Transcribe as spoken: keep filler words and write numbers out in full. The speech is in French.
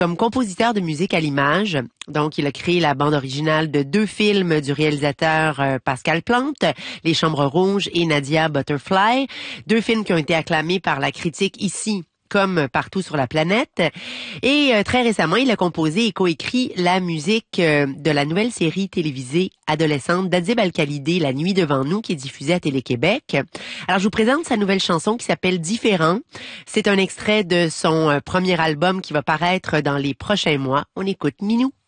Comme compositeur de musique à l'image, donc il a créé la bande originale de deux films du réalisateur euh, Pascal Plante, Les Chambres Rouges et Nadia Butterfly, deux films qui ont été acclamés par la critique ici comme partout sur la planète. Et euh, très récemment, il a composé et coécrit la musique euh, de la nouvelle série télévisée adolescente d'Adib Al-Khalidé, La Nuit devant nous, qui est diffusée à Télé-Québec. Alors, je vous présente sa nouvelle chanson qui s'appelle Différent. C'est un extrait de son euh, premier album qui va paraître dans les prochains mois. On écoute Minou.